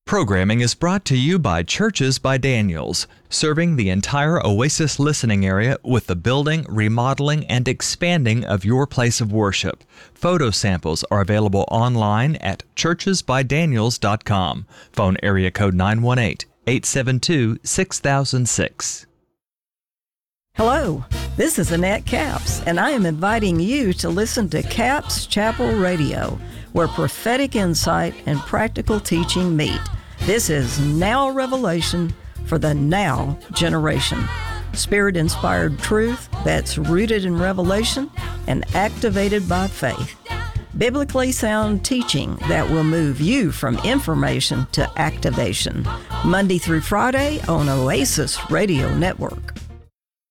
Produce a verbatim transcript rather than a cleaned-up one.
Programming is brought to you by Churches by Daniels, serving the entire Oasis listening area with the building, remodeling, and expanding of your place of worship. Photo samples are available online at churches by daniels dot com. Phone area code nine one eight, eight seven two, six thousand six. Hello, this is Annette Capps, and I am inviting you to listen to Capps Chapel Radio, where prophetic insight and practical teaching meet. This is Now Revelation for the Now generation. Spirit-inspired truth that's rooted in revelation and activated by faith. Biblically sound teaching that will move you from information to activation. Monday through Friday on Oasis Radio Network.